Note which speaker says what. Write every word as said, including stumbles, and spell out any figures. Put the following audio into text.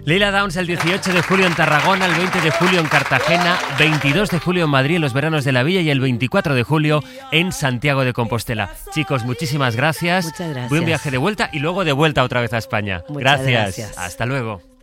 Speaker 1: Lila Downs el dieciocho de julio en Tarragona, el veinte de julio en Cartagena, veintidós de julio en Madrid en los veranos de la Villa y el veinticuatro de julio en Santiago de Compostela. Chicos, muchísimas gracias.
Speaker 2: Muchas gracias.
Speaker 1: Buen viaje de vuelta y luego de vuelta otra vez a España.
Speaker 2: Muchas
Speaker 1: Gracias.
Speaker 2: gracias.
Speaker 1: Hasta luego.